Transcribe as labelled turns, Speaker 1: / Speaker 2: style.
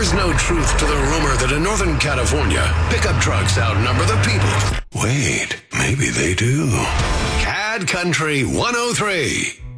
Speaker 1: There's no truth to the rumor that in Northern California, pickup trucks outnumber the people. Wait, maybe they do. Cad Country 103.